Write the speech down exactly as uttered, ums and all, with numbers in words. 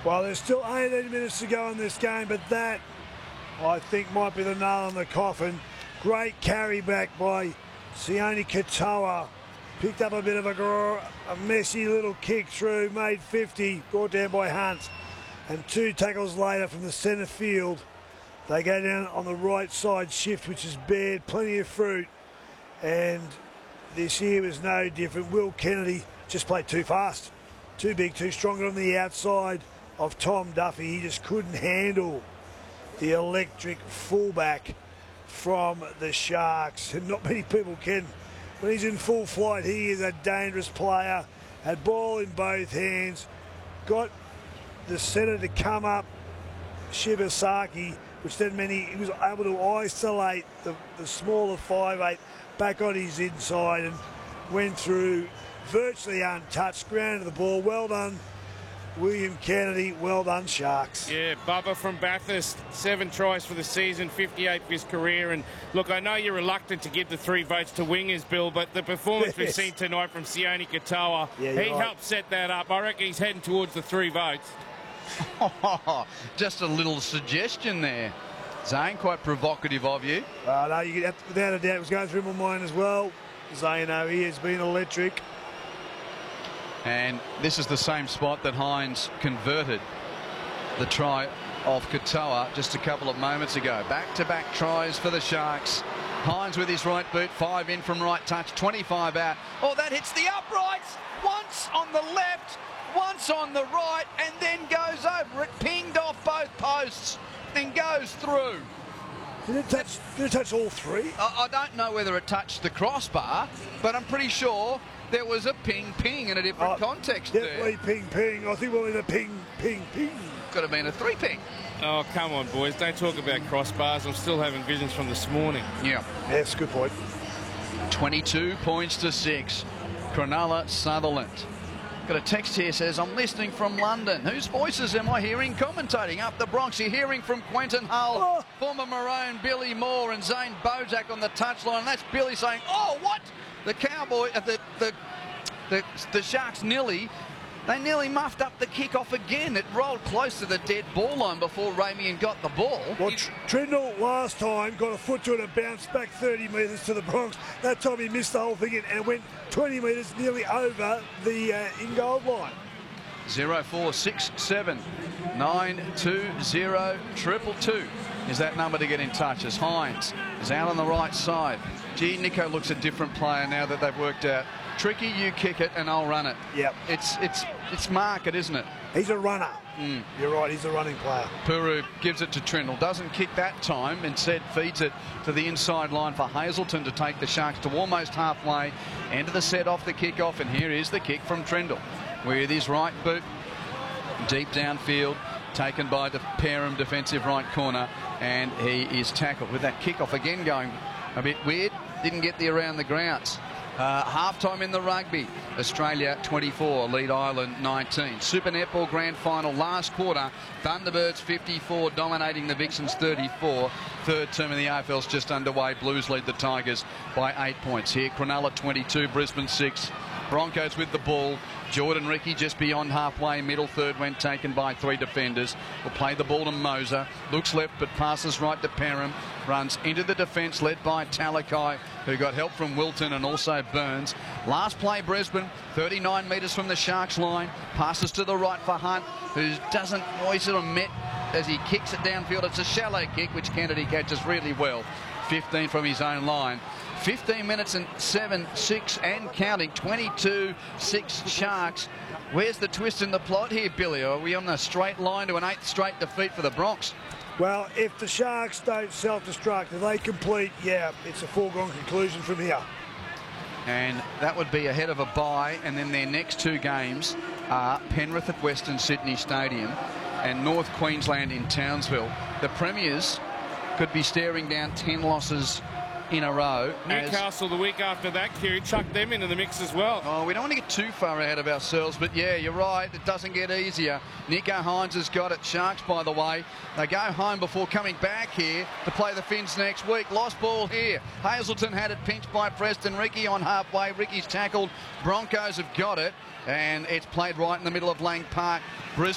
Well, there's still eighteen minutes to go in this game, but that, I think, might be the nail in the coffin. Great carry back by Sione Katoa. Picked up a bit of a, a messy little kick through, made fifty, brought down by Hunt. And two tackles later from the centre field, they go down on the right side shift, which has bared plenty of fruit. And this year was no different. Will Kennedy just played too fast, too big, too strong on the outside of Tom Duffy. He just couldn't handle the electric fullback from the Sharks. And not many people can. When he's in full flight, he is a dangerous player. Had ball in both hands, got the centre to come up, Shibasaki, which then meant he, he was able to isolate the, the smaller five eight back on his inside and went through virtually untouched, grounded the ball. Well done, William Kennedy. Well done, Sharks. Yeah, Bubba from Bathurst, seven tries for the season, fifty-eight for his career. And look, I know you're reluctant to give the three votes to wingers, Bill, but the performance yes. we've seen tonight from Sione Katoa, yeah, he right. helped set that up. I reckon he's heading towards the three votes. Just a little suggestion there, Zane. Quite provocative of you. Uh, no, you get, without a doubt, it was going through my mind as well. Zane, oh, he has been electric. And this is the same spot that Hines converted the try of Katoa just a couple of moments ago. Back-to-back tries for the Sharks. Hines with his right boot, five in from right touch, twenty-five out. Oh, that hits the uprights. Once on the left, once on the right, and then goes over it, pinged off both posts, then goes through. Did it touch, did it touch all three? I, I don't know whether it touched the crossbar, but I'm pretty sure there was a ping-ping in a different oh, context definitely there. Definitely ping-ping. I think we'll need a ping-ping-ping. Could have been a three-ping. Oh, come on, boys. Don't talk about crossbars. I'm still having visions from this morning. Yeah. Yes, good point. twenty-two points to six. Cronulla Sutherland. Got a text here says, I'm listening from London. Whose voices am I hearing commentating up the Bronx? You're hearing from Quentin Hull, oh. former Maroon Billy Moore and Zane Bojak on the touchline. And that's Billy saying, oh, what? The Cowboy, uh, the, the, the, the Sharks nearly, they nearly muffed up the kick-off again. It rolled close to the dead ball line before Ramian got the ball. Well, Tr Trindle last time got a foot to it and bounced back thirty metres to the Bronx. That time he missed the whole thing and went twenty metres nearly over the uh, in-goal line. zero four six seven nine two zero triple two is that number to get in touch as Hines is out on the right side. Gee, Nico looks a different player now that they've worked out. Tricky, you kick it and I'll run it. Yep. It's it's it's market, isn't it? He's a runner. Mm. You're right, he's a running player. Puru gives it to Trindle. Doesn't kick that time. Instead feeds it to the inside line for Hazelton to take the Sharks to almost halfway. End of the set off the kickoff, and here is the kick from Trindle with his right boot. Deep downfield, taken by De Perham, defensive right corner, and he is tackled with that kickoff again going a bit weird. Didn't get the around the grounds. Uh, half-time in the rugby. Australia twenty-four, lead Ireland nineteen. Super Netball Grand Final last quarter. Thunderbirds fifty-four, dominating the Vixens thirty-four. Third term in the A F L's just underway. Blues lead the Tigers by eight points here. Cronulla twenty-two, Brisbane six. Broncos with the ball. Jordan Ricky just beyond halfway. Middle third when taken by three defenders. Will play the ball to Moser. Looks left but passes right to Perham. Runs into the defence led by Talakai, who got help from Wilton and also Burns. Last play Brisbane, thirty-nine metres from the Sharks line. Passes to the right for Hunt, who doesn't always sort of met as he kicks it downfield. It's a shallow kick which Kennedy catches really well. fifteen from his own line. fifteen minutes and seven six and counting. twenty-two six Sharks. Where's the twist in the plot here, Billy? Are we on a straight line to an eighth straight defeat for the Bronx? Well, if the Sharks don't self-destruct, if they complete, yeah, it's a foregone conclusion from here. And that would be ahead of a bye, and then their next two games are Penrith at Western Sydney Stadium and North Queensland in Townsville. The Premiers could be staring down ten losses in a row. Newcastle the week after that, Q, chuck them into the mix as well. Oh, we don't want to get too far ahead of ourselves, but yeah, you're right, it doesn't get easier. Nico Hines has got it. Sharks, by the way, they go home before coming back here to play the Finns next week. Lost ball here. Hazelton had it pinched by Preston. Ricky on halfway. Ricky's tackled. Broncos have got it, and it's played right in the middle of Lang Park. Brisbane